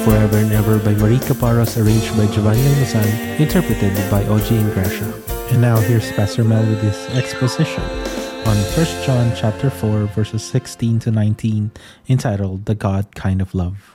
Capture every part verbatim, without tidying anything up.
Forever and Ever by Marie Caparos, arranged by Giovanni Almazan, interpreted by O G Ingrassia. And now here's Pastor Mel with his exposition on First John chapter four, verses sixteen to nineteen, entitled The God Kind of Love.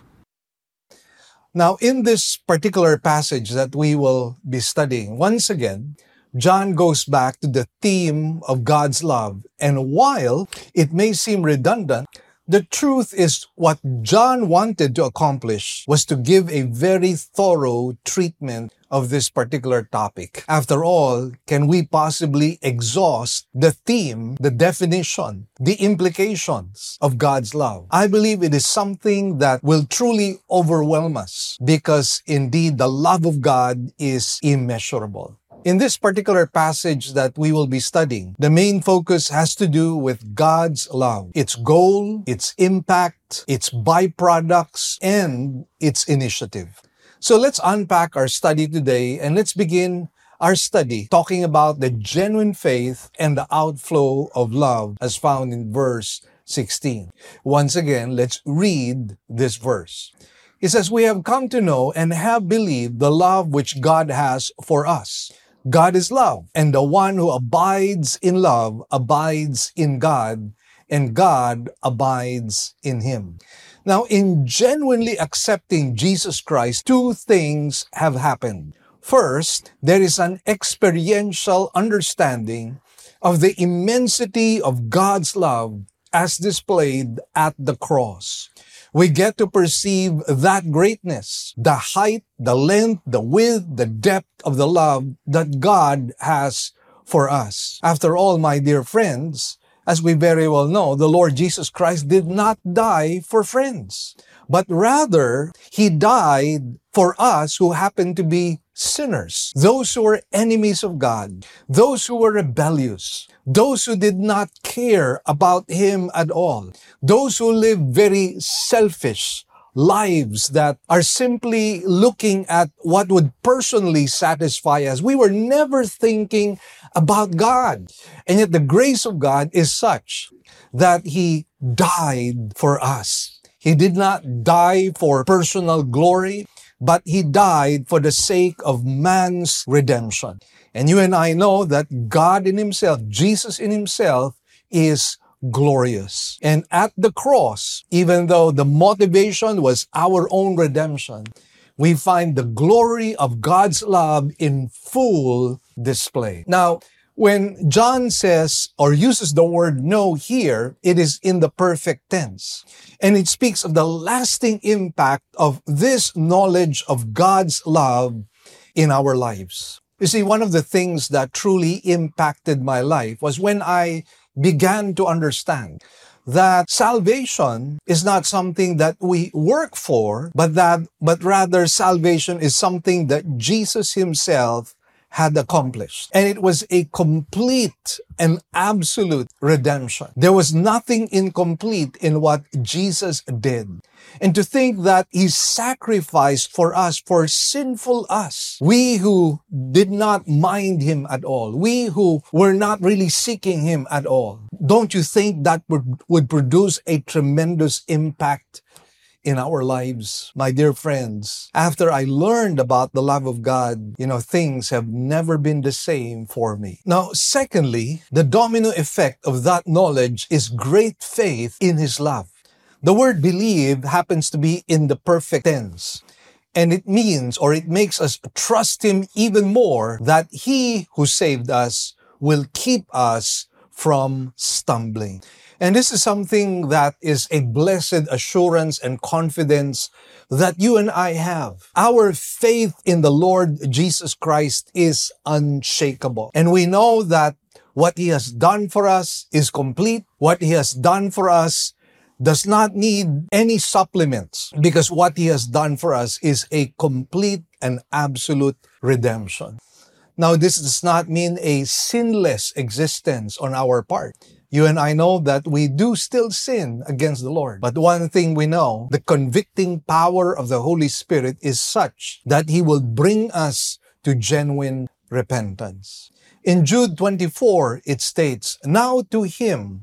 Now, in this particular passage that we will be studying, once again, John goes back to the theme of God's love. And while it may seem redundant, the truth is what John wanted to accomplish was to give a very thorough treatment of this particular topic. After all, can we possibly exhaust the theme, the definition, the implications of God's love? I believe it is something that will truly overwhelm us because indeed the love of God is immeasurable. In this particular passage that we will be studying, the main focus has to do with God's love, its goal, its impact, its byproducts, and its initiative. So let's unpack our study today and let's begin our study talking about the genuine faith and the outflow of love as found in verse sixteen. Once again, let's read this verse. It says, "We have come to know and have believed the love which God has for us. God is love, and the one who abides in love abides in God, and God abides in him." Now, in genuinely accepting Jesus Christ, two things have happened. First, there is an experiential understanding of the immensity of God's love as displayed at the cross. We get to perceive that greatness, the height, the length, the width, the depth of the love that God has for us. After all, my dear friends, as we very well know, the Lord Jesus Christ did not die for friends, but rather, He died for us who happen to be sinners, those who were enemies of God, those who were rebellious, those who did not care about Him at all, those who lived very selfish lives that are simply looking at what would personally satisfy us. We were never thinking about God. And yet the grace of God is such that He died for us. He did not die for personal glory, but He died for the sake of man's redemption. And you and I know that God in Himself, Jesus in Himself, is glorious. And at the cross, even though the motivation was our own redemption, we find the glory of God's love in full display. Now, when John says or uses the word know here, it is in the perfect tense. And it speaks of the lasting impact of this knowledge of God's love in our lives. You see, one of the things that truly impacted my life was when I began to understand that salvation is not something that we work for, but that, but rather salvation is something that Jesus Himself had accomplished. And it was a complete and absolute redemption. There was nothing incomplete in what Jesus did. And to think that He sacrificed for us, for sinful us, we who did not mind Him at all, we who were not really seeking Him at all, don't you think that would, would produce a tremendous impact in our lives? My dear friends, after I learned about the love of God, you know, things have never been the same for me. Now, secondly, the domino effect of that knowledge is great faith in His love. The word believe happens to be in the perfect tense. And it means, or it makes us trust Him even more that He who saved us will keep us from stumbling. And this is something that is a blessed assurance and confidence that you and I have. Our faith in the Lord Jesus Christ is unshakable. And we know that what He has done for us is complete. What He has done for us does not need any supplements, because what He has done for us is a complete and absolute redemption. Now, this does not mean a sinless existence on our part. You and I know that we do still sin against the Lord. But one thing we know, the convicting power of the Holy Spirit is such that He will bring us to genuine repentance. In Jude twenty-four, it states, "Now to Him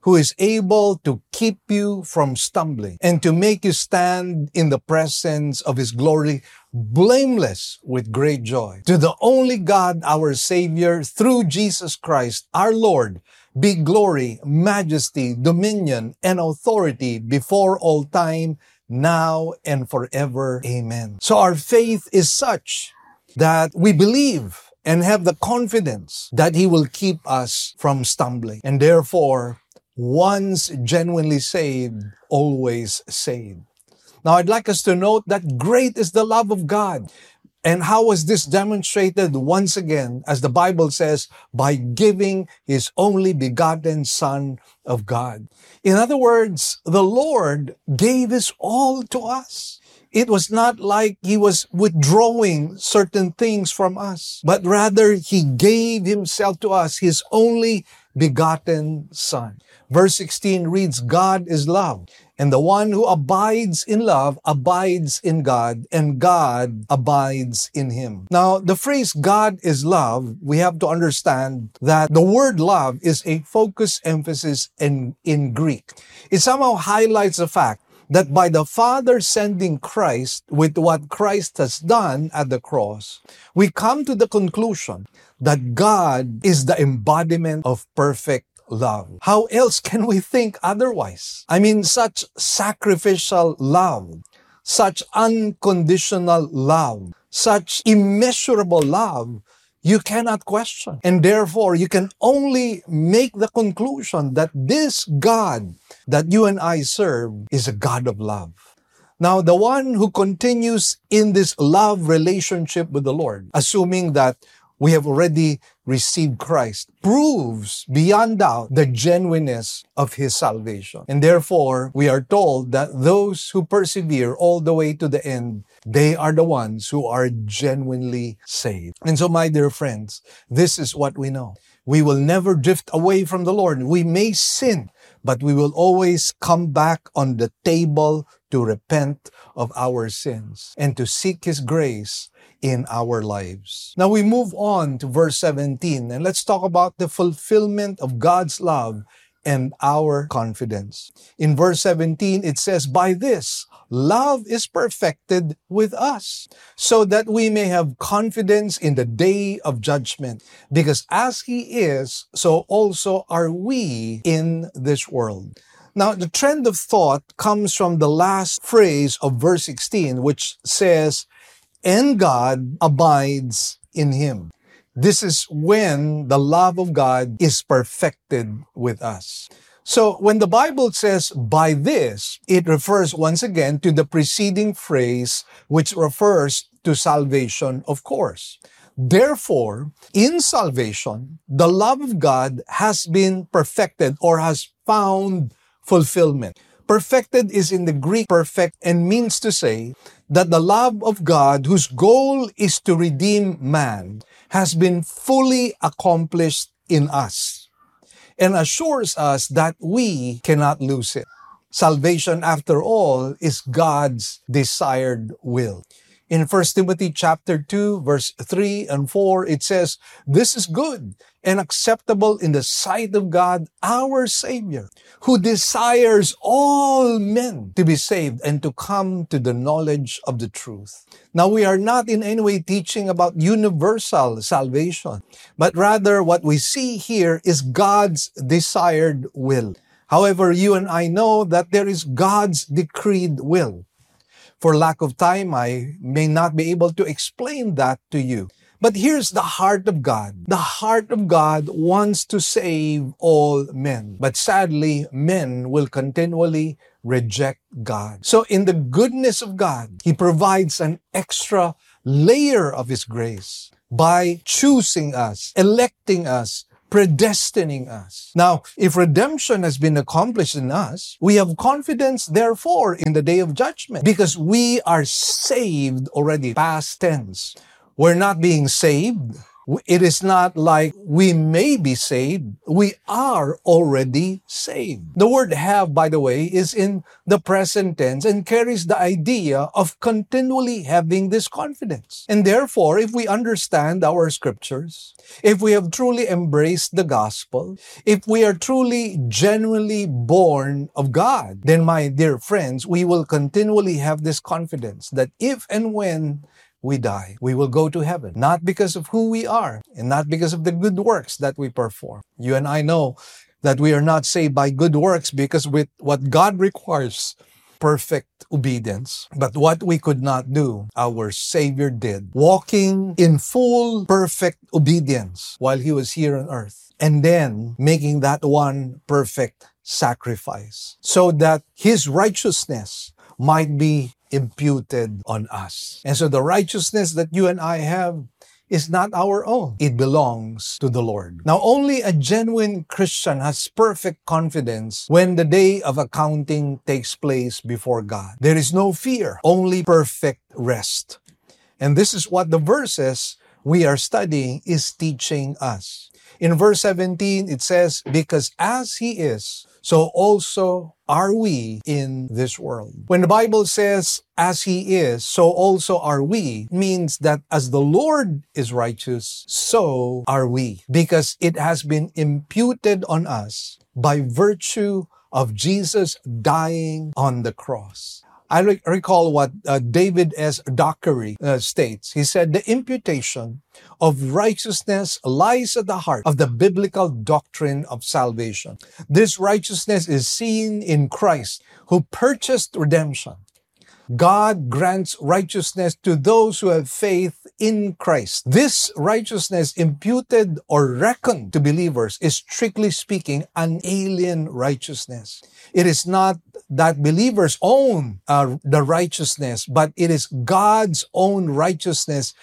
who is able to keep you from stumbling and to make you stand in the presence of his glory blameless with great joy. To the only God, our Savior, through Jesus Christ, our Lord, be glory, majesty, dominion, and authority before all time, now and forever. Amen. So our faith is such that we believe and have the confidence that he will keep us from stumbling. And therefore, once genuinely saved, always saved. Now, I'd like us to note that great is the love of God. And how was this demonstrated? Once again, as the Bible says, by giving his only begotten Son of God. In other words, the Lord gave his all to us. It was not like he was withdrawing certain things from us, but rather he gave himself to us, his only begotten Son. Verse sixteen reads, God is love, and the one who abides in love abides in God, and God abides in him. Now, the phrase God is love, we have to understand that the word love is a focus emphasis in, in Greek. It somehow highlights the fact that by the Father sending Christ with what Christ has done at the cross, we come to the conclusion that God is the embodiment of perfect love. How else can we think otherwise? I mean, such sacrificial love, such unconditional love, such immeasurable love, you cannot question. And therefore, you can only make the conclusion that this God that you and I serve is a God of love. Now, the one who continues in this love relationship with the Lord, assuming that we have already received Christ, proves beyond doubt the genuineness of his salvation. And therefore, we are told that those who persevere all the way to the end, they are the ones who are genuinely saved. And so, my dear friends, this is what we know. We will never drift away from the Lord. We may sin, but we will always come back on the table to repent of our sins and to seek his grace in our lives. Now we move on to verse seventeen, and let's talk about the fulfillment of God's love and our confidence. In verse seventeen, it says, by this, love is perfected with us, so that we may have confidence in the day of judgment. Because as he is, so also are we in this world. Now, the trend of thought comes from the last phrase of verse sixteen, which says, and God abides in him. This is when the love of God is perfected with us. So when the Bible says, by this, it refers once again to the preceding phrase, which refers to salvation, of course. Therefore, in salvation, the love of God has been perfected or has found fulfillment. Perfected is in the Greek perfect and means to say that the love of God, whose goal is to redeem man, has been fully accomplished in us and assures us that we cannot lose it. Salvation, after all, is God's desired will. In First Timothy chapter two, verse three and four, it says, this is good and acceptable in the sight of God, our Savior, who desires all men to be saved and to come to the knowledge of the truth. Now, we are not in any way teaching about universal salvation, but rather what we see here is God's desired will. However, you and I know that there is God's decreed will. For lack of time, I may not be able to explain that to you. But here's the heart of God. The heart of God wants to save all men. But sadly, men will continually reject God. So in the goodness of God, he provides an extra layer of his grace by choosing us, electing us, predestining us. Now, if redemption has been accomplished in us, we have confidence, therefore, in the day of judgment, because we are saved already, past tense. We're not being saved It is not like we may be saved. We are already saved. The word have, by the way, is in the present tense and carries the idea of continually having this confidence. And therefore, if we understand our scriptures, if we have truly embraced the gospel, if we are truly genuinely born of God, then my dear friends, we will continually have this confidence that if and when we die, we will go to heaven, not because of who we are and not because of the good works that we perform. You and I know that we are not saved by good works because with what God requires, perfect obedience. But what we could not do, our Savior did, walking in full perfect obedience while He was here on earth, and then making that one perfect sacrifice so that His righteousness might be imputed on us. And so the righteousness that you and I have is not our own. It belongs to the Lord. Now, only a genuine Christian has perfect confidence when the day of accounting takes place before God. There is no fear, only perfect rest. And this is what the verses we are studying is teaching us. In verse seventeen, it says, because as He is, so also are we in this world. When the Bible says, as He is, so also are we, means that as the Lord is righteous, so are we. Because it has been imputed on us by virtue of Jesus dying on the cross. I re- recall what uh, David S. Dockery uh, states. He said, the imputation of righteousness lies at the heart of the biblical doctrine of salvation. This righteousness is seen in Christ, who purchased redemption. God grants righteousness to those who have faith in Christ. This righteousness imputed or reckoned to believers is strictly speaking an alien righteousness. It is not that believers own uh, the righteousness, but it is God's own righteousness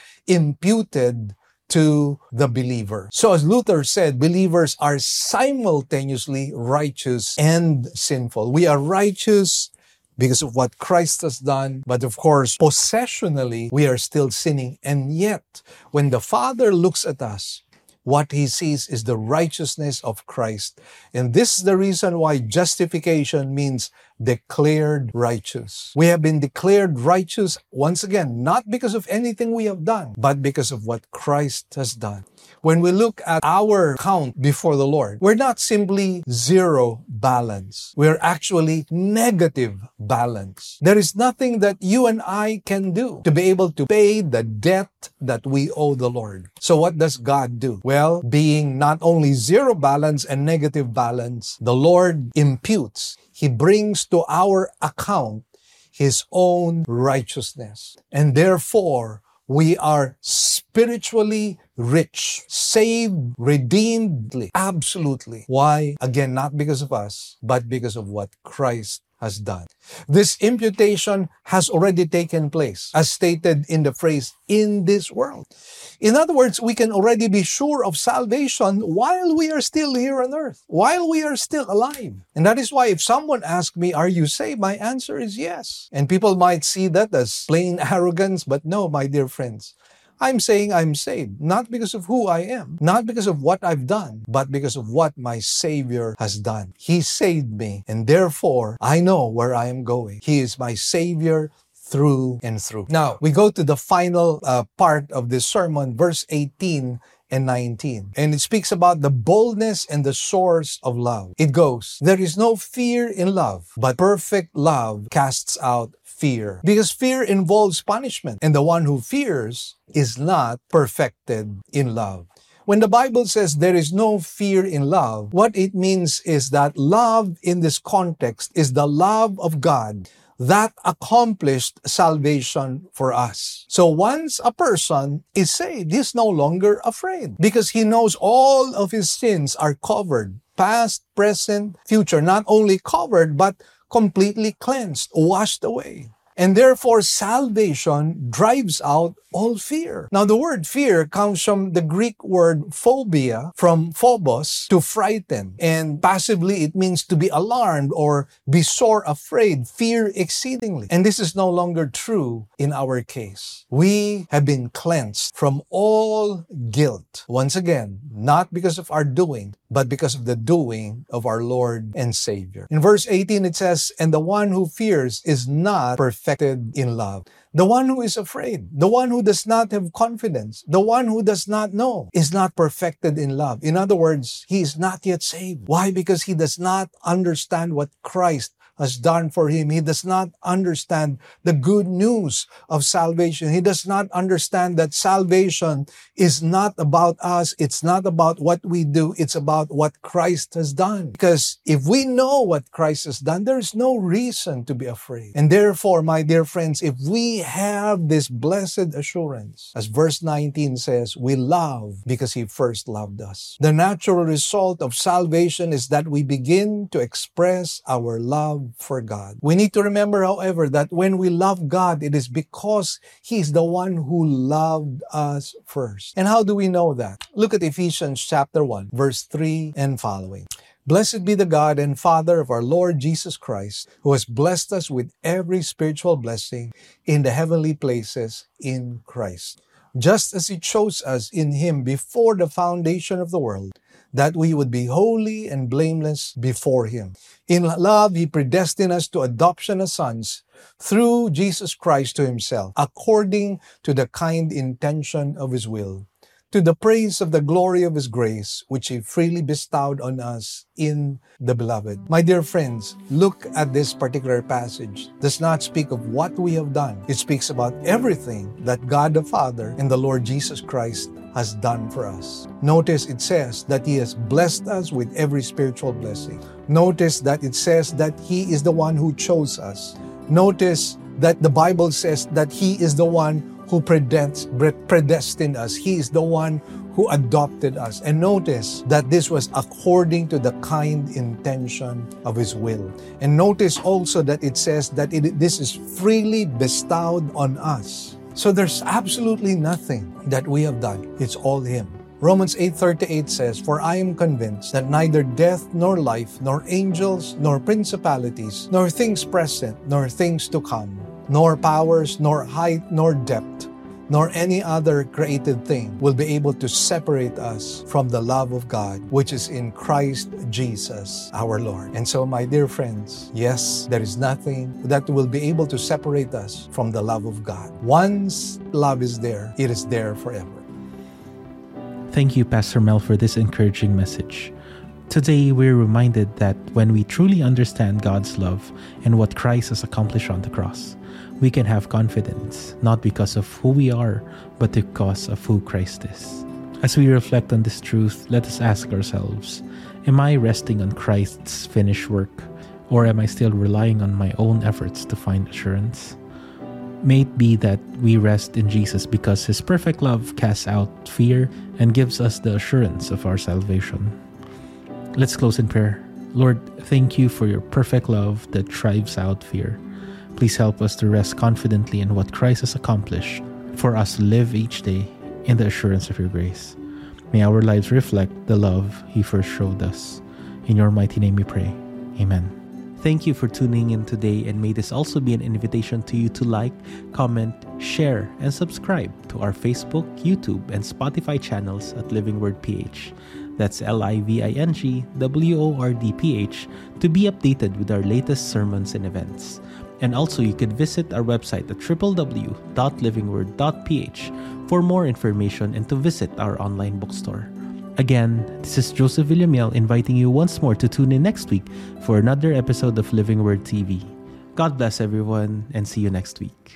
imputed to the believer. So as Luther said, believers are simultaneously righteous and sinful. We are righteous because of what Christ has done. But of course, possessionally, we are still sinning. And yet, when the Father looks at us, what He sees is the righteousness of Christ. And this is the reason why justification means declared righteous. We have been declared righteous, once again, not because of anything we have done, but because of what Christ has done. When we look at our count before the Lord, we're not simply zero balance. We're actually negative balance. There is nothing that you and I can do to be able to pay the debt that we owe the Lord. So what does God do? Well, being not only zero balance and negative balance, the Lord imputes. He brings to our account His own righteousness. And therefore, we are spiritually rich, saved, redeemed, absolutely. Why? Again, not because of us, but because of what Christ has done. This imputation has already taken place, as stated in the phrase, in this world. In other words, we can already be sure of salvation while we are still here on earth, while we are still alive. And that is why if someone asks me, are you saved? My answer is yes. And people might see that as plain arrogance, but no, my dear friends. I'm saying I'm saved, not because of who I am, not because of what I've done, but because of what my Savior has done. He saved me, and therefore, I know where I am going. He is my Savior through and through. Now, we go to the final uh, part of this sermon, verse eighteen and nineteen. And it speaks about the boldness and the source of love. It goes, there is no fear in love, but perfect love casts out fear. Because fear involves punishment, and the one who fears is not perfected in love. When the Bible says there is no fear in love, what it means is that love in this context is the love of God that accomplished salvation for us. So once a person is saved, he's no longer afraid because he knows all of his sins are covered, past, present, future, not only covered, but completely cleansed, washed away. And therefore, salvation drives out all fear. Now, the word fear comes from the Greek word phobia, from phobos, to frighten. And passively, it means to be alarmed or be sore afraid, fear exceedingly. And this is no longer true in our case. We have been cleansed from all guilt. Once again, not because of our doing, but because of the doing of our Lord and Savior. In verse eighteen, it says, "And the one who fears is not perfected in love." The one who is afraid, the one who does not have confidence, the one who does not know is not perfected in love. In other words, he is not yet saved. Why? Because he does not understand what Christ has done for him. He does not understand the good news of salvation. He does not understand that salvation is not about us. It's not about what we do. It's about what Christ has done. Because if we know what Christ has done, there is no reason to be afraid. And therefore, my dear friends, if we have this blessed assurance, as verse nineteen says, we love because he first loved us. The natural result of salvation is that we begin to express our love for God. We need to remember, however, that when we love God, it is because He is the one who loved us first. And how do we know that? Look at Ephesians chapter one, verse three and following. "Blessed be the God and Father of our Lord Jesus Christ, who has blessed us with every spiritual blessing in the heavenly places in Christ, just as He chose us in Him before the foundation of the world, that we would be holy and blameless before Him. In love, He predestined us to adoption as sons through Jesus Christ to Himself, according to the kind intention of His will, to the praise of the glory of His grace, which He freely bestowed on us in the Beloved." My dear friends, look at this particular passage. It does not speak of what we have done. It speaks about everything that God the Father and the Lord Jesus Christ has done for us. Notice it says that He has blessed us with every spiritual blessing. Notice that it says that He is the one who chose us. Notice that the Bible says that He is the one who predestined us. He is the one who adopted us. And notice that this was according to the kind intention of His will. And notice also that it says that it, this is freely bestowed on us. So there's absolutely nothing that we have done. It's all Him. Romans eight thirty-eight says, "For I am convinced that neither death nor life, nor angels, nor principalities, nor things present, nor things to come, nor powers, nor height, nor depth, nor any other created thing will be able to separate us from the love of God, which is in Christ Jesus our Lord." And so, my dear friends, yes, there is nothing that will be able to separate us from the love of God. Once love is there, it is there forever. Thank you, Pastor Mel, for this encouraging message. Today, we're reminded that when we truly understand God's love and what Christ has accomplished on the cross, we can have confidence, not because of who we are, but because of who Christ is. As we reflect on this truth, let us ask ourselves, am I resting on Christ's finished work, or am I still relying on my own efforts to find assurance? May it be that we rest in Jesus because His perfect love casts out fear and gives us the assurance of our salvation. Let's close in prayer. Lord, thank You for Your perfect love that drives out fear. Please help us to rest confidently in what Christ has accomplished for us to live each day in the assurance of Your grace. May our lives reflect the love He first showed us. In Your mighty name we pray. Amen. Thank you for tuning in today, and may this also be an invitation to you to like, comment, share, and subscribe to our Facebook, YouTube, and Spotify channels at Living Word P H. That's L I V I N G W O R D P H to be updated with our latest sermons and events. And also, you could visit our website at w w w dot living word dot p h for more information and to visit our online bookstore. Again, this is Joseph Villamiel inviting you once more to tune in next week for another episode of Living Word T V. God bless everyone, and see you next week.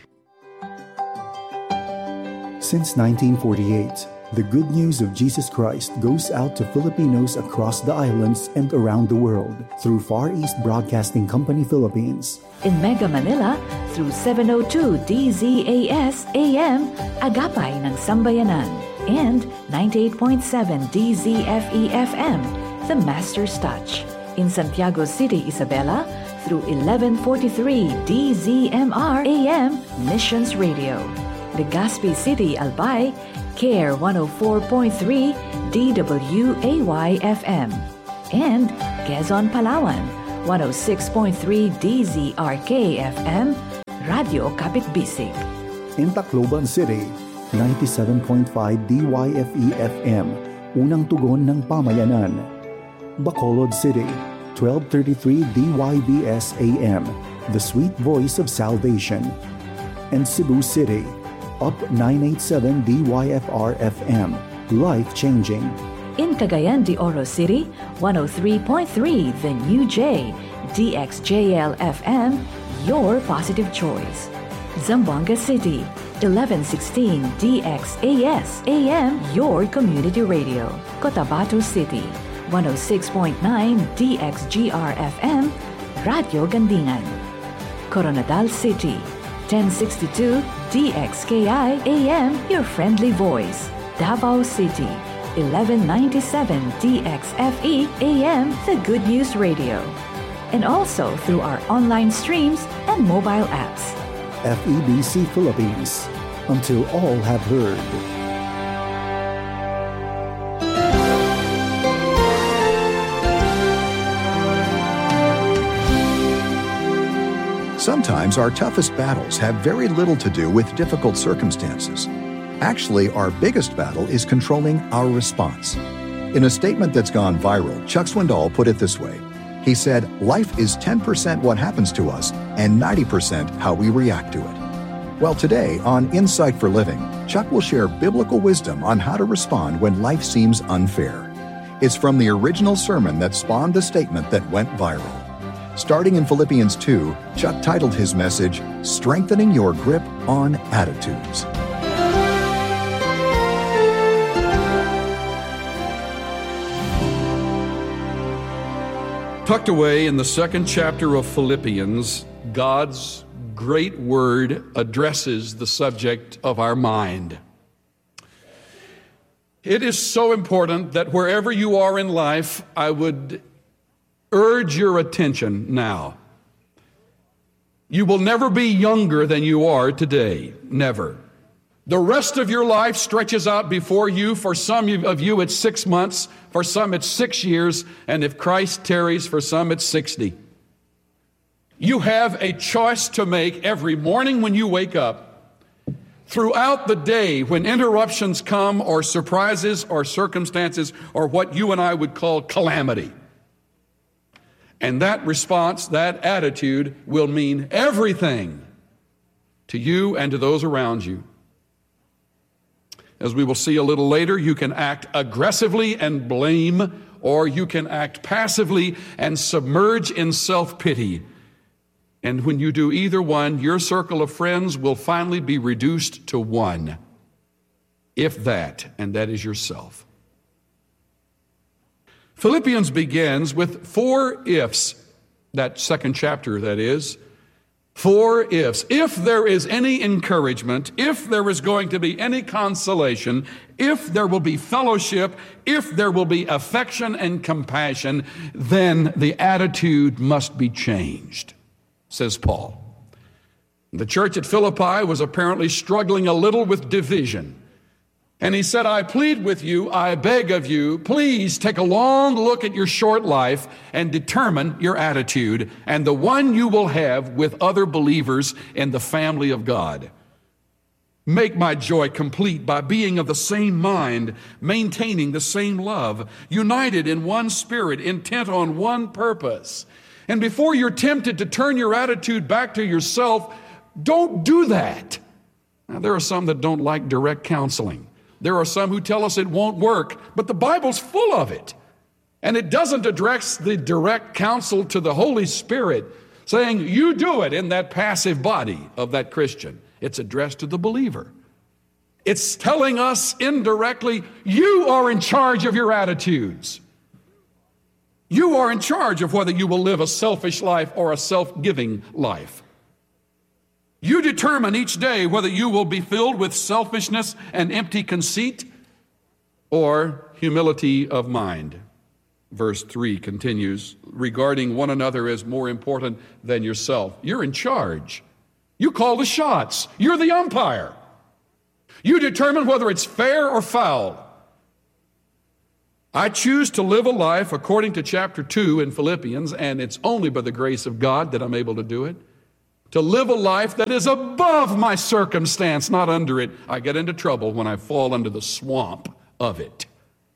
Since nineteen forty-eight, the good news of Jesus Christ goes out to Filipinos across the islands and around the world through Far East Broadcasting Company Philippines. In Mega Manila, through seven oh two D Z A S A M, Agapay ng Sambayanan, and ninety-eight point seven D Z F E F M, The Master's Touch. In Santiago City, Isabela, through eleven forty-three D Z M R A M Missions Radio. Legazpi City, Albay, C A R E one oh four point three D W A Y F M. And Quezon, Palawan, one oh six point three D Z R K F M, Radio Kapitbisig. In Tacloban City, ninety-seven point five D Y F E F M, unang tugon ng pamayanan. Bacolod City, twelve thirty-three D Y B S A M, the sweet voice of salvation. And Cebu City, up nine eighty-seven D Y F R F M, life-changing. In Cagayan de Oro City, one oh three point three The New J, D X J L F M, your positive choice. Zamboanga City, eleven sixteen D X A S A M, your community radio. Cotabato City, one oh six point nine D X G R F M, Radio Gandingan. Coronadal City, ten sixty-two D X K I A M, your friendly voice. Davao City, eleven ninety-seven D X F E A M, the Good News Radio. And also through our online streams and mobile apps. F E B C Philippines, until all have heard. Sometimes our toughest battles have very little to do with difficult circumstances. Actually, our biggest battle is controlling our response. In a statement that's gone viral, Chuck Swindoll put it this way. He said, "Life is ten percent what happens to us and ninety percent how we react to it." Well, today on Insight for Living, Chuck will share biblical wisdom on how to respond when life seems unfair. It's from the original sermon that spawned the statement that went viral. Starting in Philippians two, Chuck titled his message, "Strengthening Your Grip on Attitudes." Tucked away in the second chapter of Philippians, God's great word addresses the subject of our mind. It is so important that wherever you are in life, I would urge your attention now. You will never be younger than you are today. Never. The rest of your life stretches out before you. For some of you, it's six months. For some, it's six years. And if Christ tarries, for some, it's sixty. You have a choice to make every morning when you wake up. Throughout the day, when interruptions come, or surprises, or circumstances, or what you and I would call calamity. And that response, that attitude, will mean everything to you and to those around you. As we will see a little later, you can act aggressively and blame, or you can act passively and submerge in self-pity. And when you do either one, your circle of friends will finally be reduced to one, if that, and that is yourself. Philippians begins with four ifs, that second chapter, that is. Four ifs. If there is any encouragement, if there is going to be any consolation, if there will be fellowship, if there will be affection and compassion, then the attitude must be changed, says Paul. The church at Philippi was apparently struggling a little with division. And he said, I plead with you, I beg of you, please take a long look at your short life and determine your attitude and the one you will have with other believers in the family of God. Make my joy complete by being of the same mind, maintaining the same love, united in one spirit, intent on one purpose. And before you're tempted to turn your attitude back to yourself, don't do that. Now, there are some that don't like direct counseling. There are some who tell us it won't work, but the Bible's full of it. And it doesn't address the direct counsel to the Holy Spirit, saying, you do it in that passive body of that Christian. It's addressed to the believer. It's telling us indirectly, you are in charge of your attitudes. You are in charge of whether you will live a selfish life or a self-giving life. You determine each day whether you will be filled with selfishness and empty conceit or humility of mind. Verse three continues, regarding one another as more important than yourself. You're in charge. You call the shots. You're the umpire. You determine whether it's fair or foul. I choose to live a life according to chapter two in Philippians, and it's only by the grace of God that I'm able to do it. To live a life that is above my circumstance, not under it. I get into trouble when I fall under the swamp of it.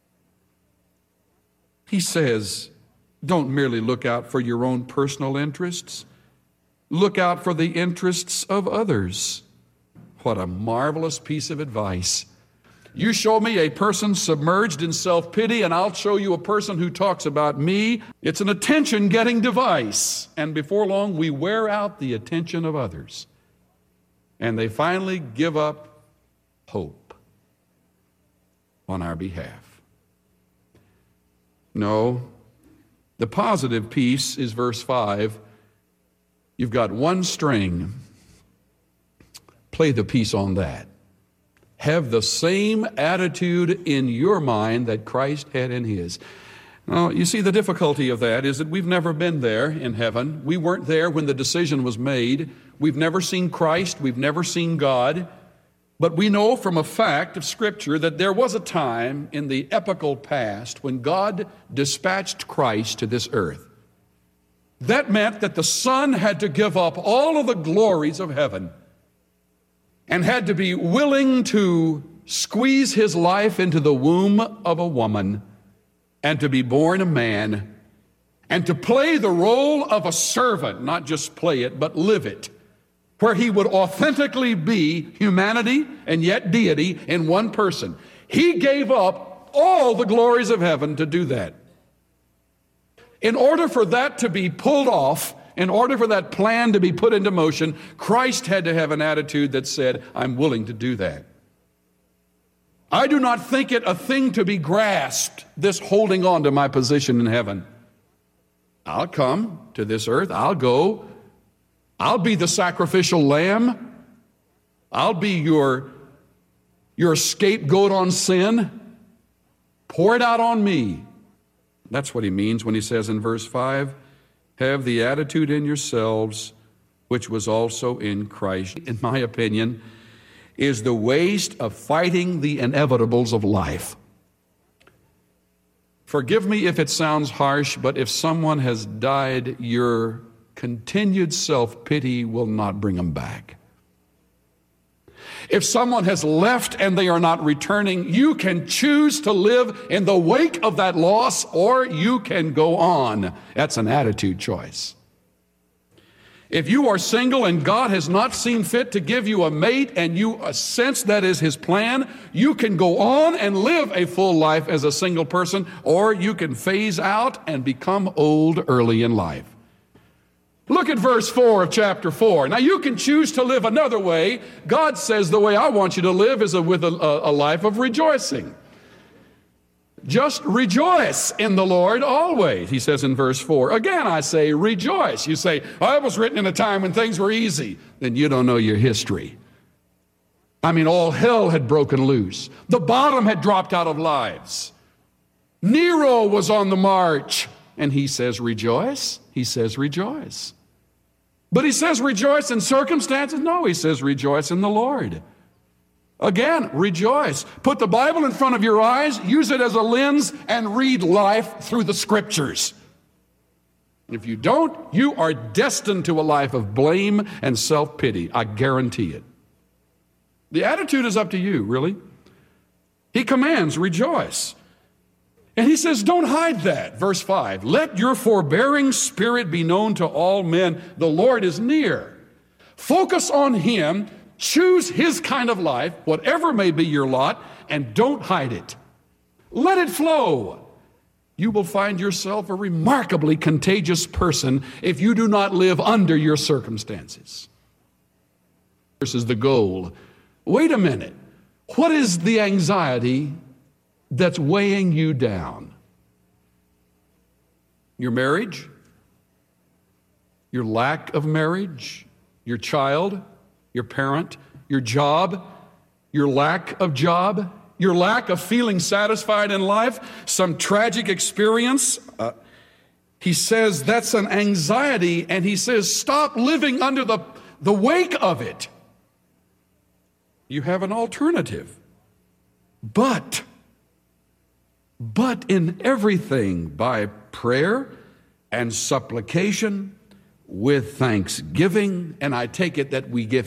He says, don't merely look out for your own personal interests. Look out for the interests of others. What a marvelous piece of advice. You show me a person submerged in self-pity, and I'll show you a person who talks about me. It's an attention-getting device. And before long, we wear out the attention of others. And they finally give up hope on our behalf. No, the positive piece is verse five. You've got one string. Play the piece on that. Have the same attitude in your mind that Christ had in his. Now, you see, the difficulty of that is that we've never been there in heaven. We weren't there when the decision was made. We've never seen Christ. We've never seen God. But we know from a fact of Scripture that there was a time in the epochal past when God dispatched Christ to this earth. That meant that the Son had to give up all of the glories of heaven and had to be willing to squeeze his life into the womb of a woman and to be born a man and to play the role of a servant, not just play it, but live it, where he would authentically be humanity and yet deity in one person. He gave up all the glories of heaven to do that. In order for that to be pulled off, in order for that plan to be put into motion, Christ had to have an attitude that said, I'm willing to do that. I do not think it a thing to be grasped, this holding on to my position in heaven. I'll come to this earth. I'll go. I'll be the sacrificial lamb. I'll be your, your scapegoat on sin. Pour it out on me. That's what he means when he says in verse five, have the attitude in yourselves, which was also in Christ. In my opinion, is the waste of fighting the inevitables of life. Forgive me if it sounds harsh, but if someone has died, your continued self-pity will not bring them back. If someone has left and they are not returning, you can choose to live in the wake of that loss, or you can go on. That's an attitude choice. If you are single and God has not seen fit to give you a mate and you sense that is his plan, you can go on and live a full life as a single person, or you can phase out and become old early in life. Look at verse four of chapter four. Now you can choose to live another way. God says the way I want you to live is a, with a, a life of rejoicing. Just rejoice in the Lord always, he says in verse four. Again, I say rejoice. You say, oh, it was written in a time when things were easy. Then you don't know your history. I mean, all hell had broken loose. The bottom had dropped out of lives. Nero was on the march. And he says rejoice. He says rejoice. But he says rejoice in circumstances? No, he says rejoice in the Lord. Again, rejoice. Put the Bible in front of your eyes, use it as a lens, and read life through the Scriptures. If you don't, you are destined to a life of blame and self-pity. I guarantee it. The attitude is up to you, really. He commands, rejoice. And he says, don't hide that. Verse five, let your forbearing spirit be known to all men. The Lord is near. Focus on him. Choose his kind of life, whatever may be your lot, and don't hide it. Let it flow. You will find yourself a remarkably contagious person if you do not live under your circumstances. This is the goal. Wait a minute. What is the anxiety that's weighing you down? Your marriage? Your lack of marriage? Your child? Your parent? Your job? Your lack of job? your lack of feeling satisfied in life, some tragic experience, uh, he says that's an anxiety, and he says stop living under the, the wake of it. You have an alternative. But, but in everything by prayer and supplication with thanksgiving, and I take it that we give